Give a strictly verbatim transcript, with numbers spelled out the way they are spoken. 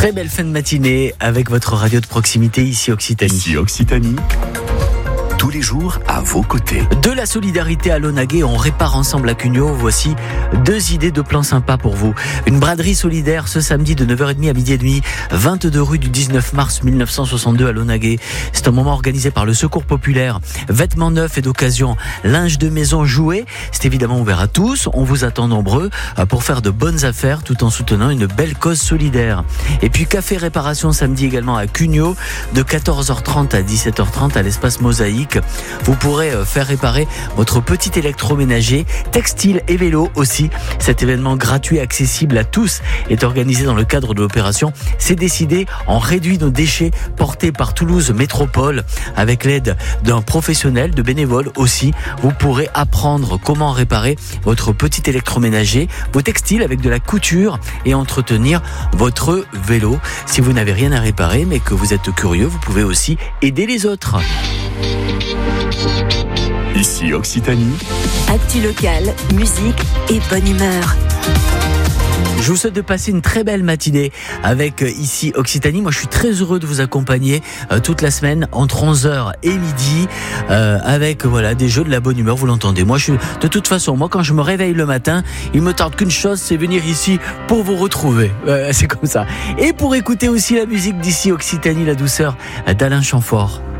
Très belle fin de matinée avec votre radio de proximité ici Occitanie. Ici Occitanie. Tous les jours à vos côtés. De la solidarité à Launaguet, on répare ensemble à Cugnot. Voici deux idées de plans sympas pour vous. Une braderie solidaire ce samedi de neuf heures trente à midi et demi, vingt-deux rue du dix-neuf mars mille neuf cent soixante-deux à Launaguet. C'est un moment organisé par le Secours Populaire. Vêtements neufs et d'occasion, linge de maison, jouets. C'est évidemment ouvert à tous. On vous attend nombreux pour faire de bonnes affaires tout en soutenant une belle cause solidaire. Et puis café réparation samedi également à Cugnot de quatorze heures trente à dix-sept heures trente à l'espace Mosaïque. Vous pourrez faire réparer votre petit électroménager, textile et vélo aussi. Cet événement gratuit et accessible à tous est organisé dans le cadre de l'opération C'est décidé, on réduit nos déchets portés par Toulouse Métropole. Avec l'aide d'un professionnel, de bénévoles aussi, vous pourrez apprendre comment réparer votre petit électroménager, vos textiles avec de la couture et entretenir votre vélo. Si vous n'avez rien à réparer mais que vous êtes curieux, vous pouvez aussi aider les autres. Ici Occitanie. Actu locale, musique et bonne humeur. Je vous souhaite de passer une très belle matinée avec euh, ici Occitanie. Moi, je suis très heureux de vous accompagner euh, toute la semaine entre onze heures et midi euh, avec voilà des jeux de la bonne humeur. Vous l'entendez. Moi, je suis de toute façon, moi, quand je me réveille le matin, il me tarde qu'une chose, c'est venir ici pour vous retrouver. Euh, c'est comme ça. Et pour écouter aussi la musique d'ici Occitanie, la douceur d'Alain Chamfort.